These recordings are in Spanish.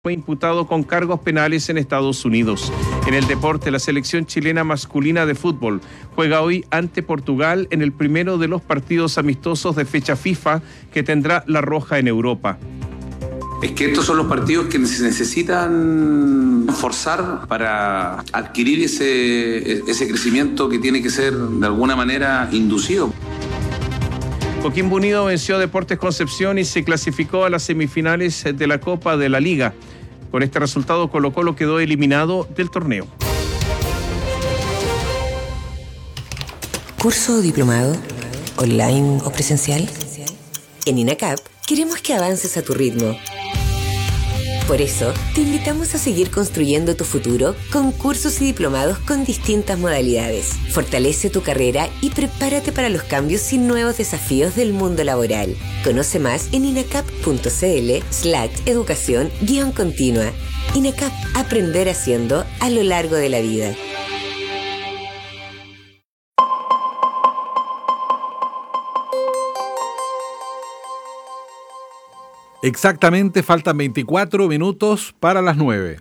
Fue imputado con cargos penales en Estados Unidos. En el deporte, la selección chilena masculina de fútbol juega hoy ante Portugal en el primero de los partidos amistosos de fecha FIFA que tendrá la Roja en Europa. Es que estos son los partidos que se necesitan forzar para adquirir ese crecimiento que tiene que ser de alguna manera inducido. Coquimbo Unido venció a Deportes Concepción y se clasificó a las semifinales de la Copa de la Liga. Con este resultado, Colo-Colo quedó eliminado del torneo. ¿Curso o diplomado? ¿Online o presencial? En INACAP queremos que avances a tu ritmo. Por eso, te invitamos a seguir construyendo tu futuro con cursos y diplomados con distintas modalidades. Fortalece tu carrera y prepárate para los cambios y nuevos desafíos del mundo laboral. Conoce más en inacap.cl/educación-continua. INACAP, aprender haciendo a lo largo de la vida. Exactamente, faltan 24 minutos para las 9.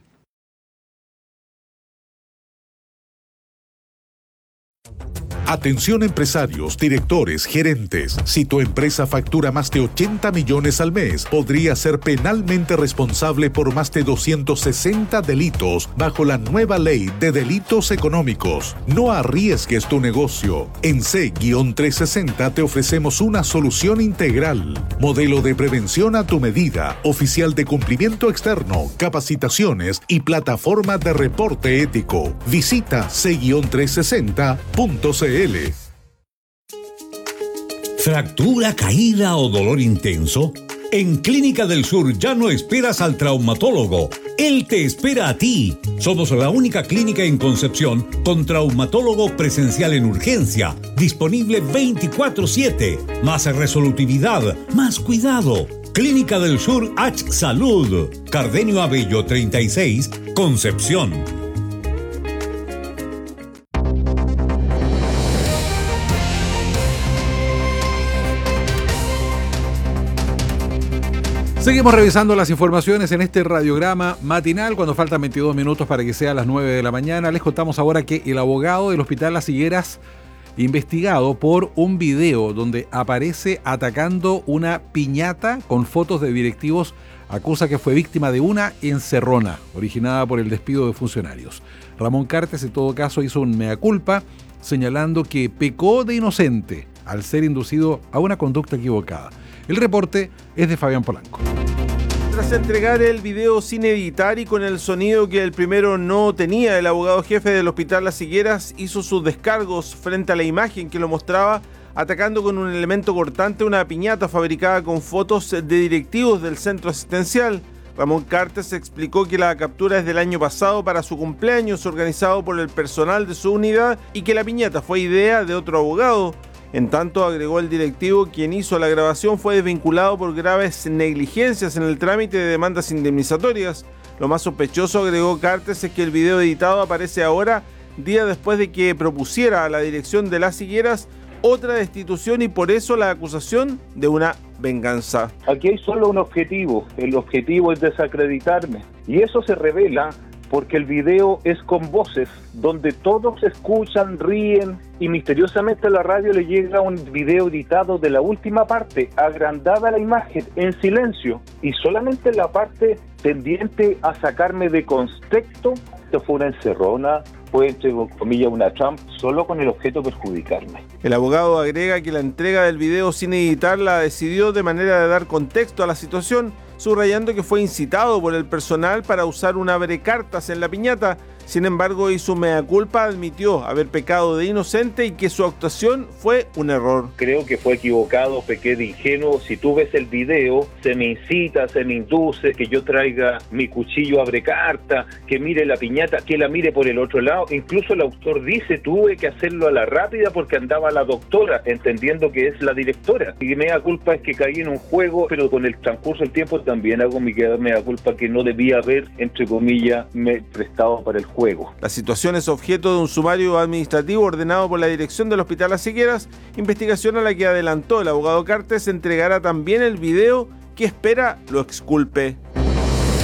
Atención empresarios, directores, gerentes. Si tu empresa factura más de 80 millones al mes, podría ser penalmente responsable por más de 260 delitos bajo la nueva ley de delitos económicos. No arriesgues tu negocio. En C-360 te ofrecemos una solución integral. Modelo de prevención a tu medida, oficial de cumplimiento externo, capacitaciones y plataforma de reporte ético. Visita C-360.cl. ¿Fractura, caída o dolor intenso? En Clínica del Sur ya no esperas al traumatólogo. Él te espera a ti. Somos la única clínica en Concepción con traumatólogo presencial en urgencia, disponible 24/7. Más resolutividad, más cuidado. Clínica del Sur H Salud. Cardenio Abello 36, Concepción. Seguimos revisando las informaciones en este radiograma matinal cuando faltan 22 minutos para que sea las 9 de la mañana. Les contamos ahora que el abogado del Hospital Las Higueras, investigado por un video donde aparece atacando una piñata con fotos de directivos, acusa que fue víctima de una encerrona originada por el despido de funcionarios. Ramón Cartes, en todo caso, hizo un mea culpa, señalando que pecó de inocente al ser inducido a una conducta equivocada. El reporte es de Fabián Polanco. Tras entregar el video sin editar y con el sonido que el primero no tenía, el abogado jefe del Hospital Las Higueras hizo sus descargos frente a la imagen que lo mostraba atacando con un elemento cortante una piñata fabricada con fotos de directivos del centro asistencial. Ramón Cartes explicó que la captura es del año pasado para su cumpleaños organizado por el personal de su unidad y que la piñata fue idea de otro abogado. En tanto, agregó el directivo, quien hizo la grabación fue desvinculado por graves negligencias en el trámite de demandas indemnizatorias. Lo más sospechoso, agregó Cartes, es que el video editado aparece ahora, día después de que propusiera a la dirección de Las Higueras otra destitución y por eso la acusación de una venganza. Aquí hay solo un objetivo, el objetivo es desacreditarme. Y eso se revela porque el video es con voces, donde todos escuchan, ríen, y misteriosamente a la radio le llega un video editado de la última parte, agrandada la imagen, en silencio, y solamente la parte tendiente a sacarme de contexto. Esto fue una encerrona, fue, entre comillas, una trampa, solo con el objeto de perjudicarme. El abogado agrega que la entrega del video sin editar la decidió de manera de dar contexto a la situación, subrayando que fue incitado por el personal para usar un abrecartas en la piñata. Sin embargo, hizo mea culpa, admitió haber pecado de inocente y que su actuación fue un error. Creo que fue equivocado, pequé de ingenuo. Si tú ves el video, se me incita, se me induce que yo traiga mi cuchillo abrecarta, que mire la piñata, que la mire por el otro lado. Incluso el autor dice, tuve que hacerlo a la rápida porque andaba la doctora, entendiendo que es la directora. Y mea culpa es que caí en un juego, pero con el transcurso del tiempo también hago mi mea culpa que no debía haber, entre comillas, me prestado para el juego. La situación es objeto de un sumario administrativo ordenado por la dirección del Hospital Las Higueras, investigación a la que adelantó el abogado Cartes entregará también el video que espera lo exculpe.